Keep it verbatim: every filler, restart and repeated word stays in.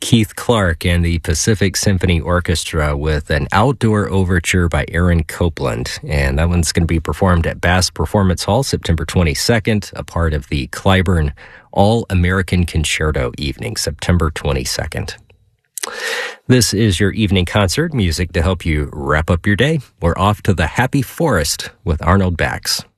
Keith Clark and the Pacific Symphony Orchestra with an outdoor overture by Aaron Copland. And that one's going to be performed at Bass Performance Hall September twenty-second, a part of the Clyburn All-American Concerto Evening, September twenty-second. This is your evening concert, music to help you wrap up your day. We're off to the Happy Forest with Arnold Bax.